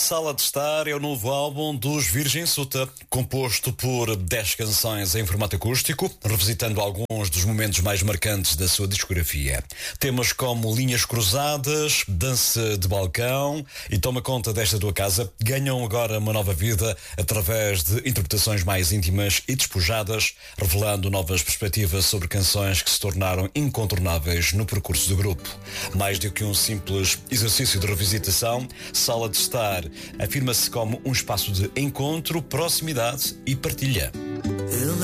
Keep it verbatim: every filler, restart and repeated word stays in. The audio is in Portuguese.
Sala de Estar é o novo álbum dos Virgem Suta, composto por dez canções em formato acústico, revisitando alguns dos momentos mais marcantes da sua discografia. Temas como Linhas Cruzadas, Dança de Balcão e Toma Conta Desta Tua Casa ganham agora uma nova vida através de interpretações mais íntimas e despojadas, revelando novas perspectivas sobre canções que se tornaram incontornáveis no percurso do grupo. Mais do que um simples exercício de revisitação, Sala de Estar afirma-se como um espaço de encontro, proximidade e partilha.